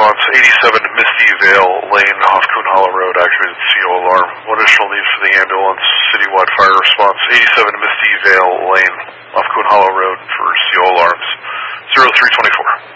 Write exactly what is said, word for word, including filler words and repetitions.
response, eighty-seven Misty Vale Lane off Coon Hollow Road, activated C O alarm. What additional needs for the ambulance? Citywide fire response, eighty-seven Misty Vale Lane off Coon Hollow Road for C O alarms. zero three twenty-four.